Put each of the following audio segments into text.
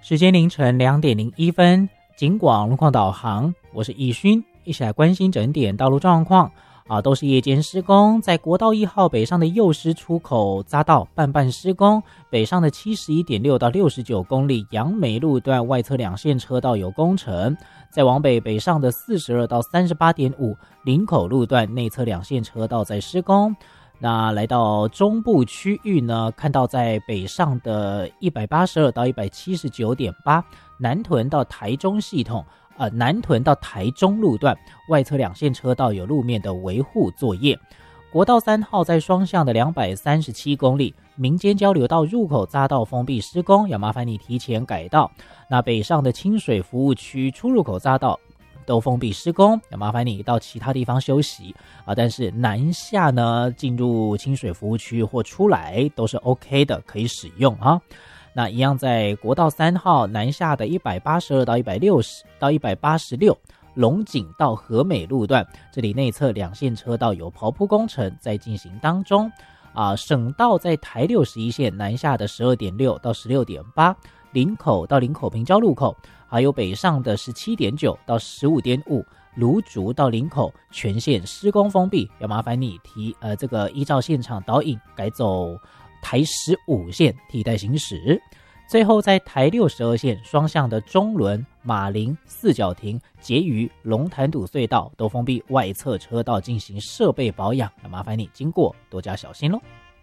时间凌晨2:01，警广路况导航，我是易勋，一起来关心整点道路状况。都是夜间施工，在国道1号北上的幼师出口匝道半施工，北上的71.6到69公里杨梅路段外侧2线车道有工程，再往北上的42到38.5林口路段内侧2线车道在施工。那来到中部区域呢，看到在北上的182到179.8南屯到台中系统南屯到台中路段外侧2线车道有路面的维护作业。国道3号在双向的237公里民间交流道入口匝道封闭施工，要麻烦你提前改道。那北上的清水服务区出入口匝道都封闭施工，要麻烦你到其他地方休息但是南下呢，进入清水服务区或出来都是 OK 的，可以使用那一样在国道3号南下的182到160到186龙井到和美路段，这里内侧2线车道有刨铺工程在进行当中省道在台61线南下的12.6到16.8林口到林口平交路口，还有北上的17.9到15.5芦竹到林口全线施工封闭，要麻烦你依照现场导引改走台15线替代行驶。最后在台62线双向的中仑、马林、四角亭、结余、龙潭堵隧道都封闭外侧车道进行设备保养，要麻烦你经过多加小心咯。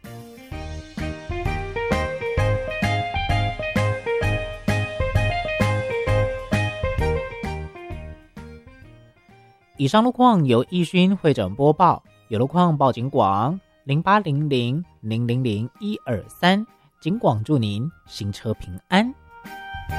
以上路况由易勋会诊播报，有路况报警广0800000123，警广祝您行车平安。